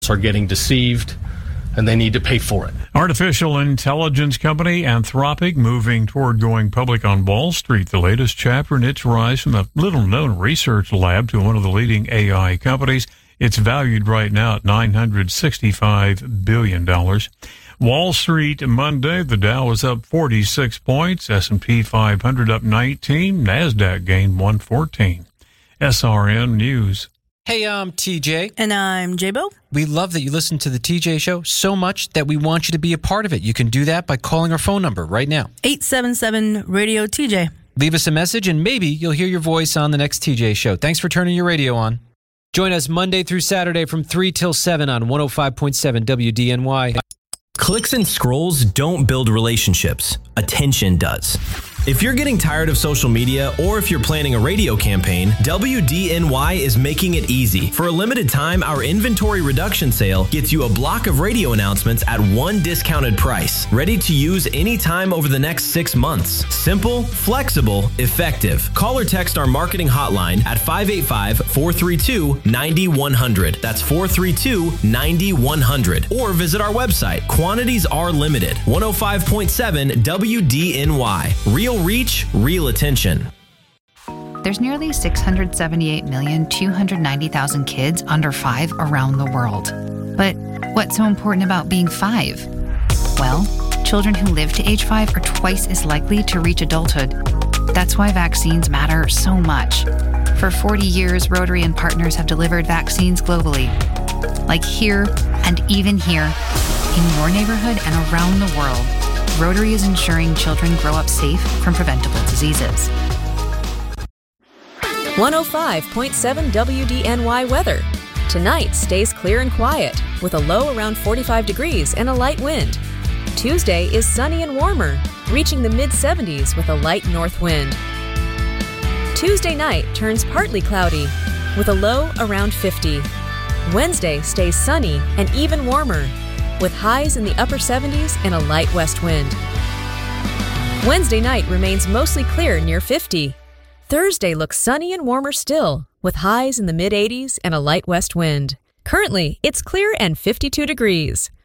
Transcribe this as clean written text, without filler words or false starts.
are getting deceived, and they need to pay for it. Artificial intelligence company Anthropic moving toward going public on Wall Street. The latest chapter in its rise from a little-known research lab to one of the leading AI companies. It's valued right now at $965 billion. Wall Street Monday, the Dow was up 46 points, S&P 500 up 19, NASDAQ gained 114. SRN News. Hey, I'm TJ. And I'm J-Bo. We love that you listen to the TJ Show so much that we want you to be a part of it. You can do that by calling our phone number right now. 877-RADIO-TJ. Leave us a message and maybe you'll hear your voice on the next TJ Show. Thanks for turning your radio on. Join us Monday through Saturday from 3 till 7 on 105.7 WDNY. Clicks and scrolls don't build relationships. Attention does. If you're getting tired of social media or if you're planning a radio campaign, WDNY is making it easy. For a limited time, our inventory reduction sale gets you a block of radio announcements at one discounted price. Ready to use anytime over the next 6 months. Simple, flexible, effective. Call or text our marketing hotline at 585-432-9100. That's 432-9100. Or visit our website. Quantities are limited. 105.7 WDNY. Real reach, real attention. There's nearly 678,290,000 kids under 5 around the world. But what's so important about being 5? Well, children who live to age 5 are twice as likely to reach adulthood. That's why vaccines matter so much. For 40 years, Rotary and partners have delivered vaccines globally. Like here and even here, in your neighborhood and around the world. Rotary is ensuring children grow up safe from preventable diseases. 105.7 WDNY weather. Tonight stays clear and quiet with a low around 45 degrees and a light wind. Tuesday is sunny and warmer, reaching the mid-70s with a light north wind. Tuesday night turns partly cloudy with a low around 50. Wednesday stays sunny and even warmer, with highs in the upper 70s and a light west wind. Wednesday night remains mostly clear near 50. Thursday looks sunny and warmer still, with highs in the mid-80s and a light west wind. Currently, it's clear and 52 degrees.